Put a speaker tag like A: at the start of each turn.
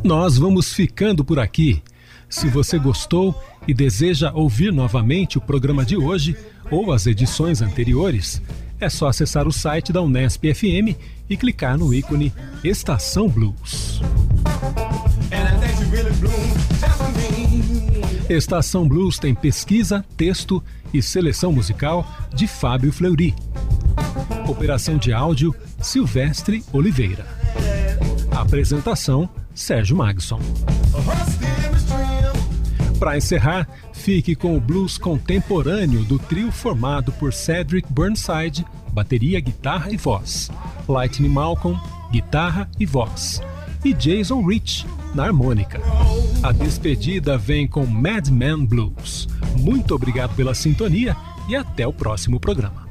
A: Nós vamos ficando por aqui. Se você gostou e deseja ouvir novamente o programa de hoje ou as edições anteriores, é só acessar o site da Unesp FM e clicar no ícone Estação Blues. Estação Blues tem pesquisa, texto e seleção musical de Fábio Fleury. Operação de áudio, Silvestre Oliveira. Apresentação, Sérgio Magson. Para encerrar, fique com o blues contemporâneo do trio formado por Cedric Burnside, bateria, guitarra e voz, Lightning Malcolm, guitarra e voz, e Jason Rich, na harmônica. A despedida vem com Madman Blues. Muito obrigado pela sintonia e até o próximo programa.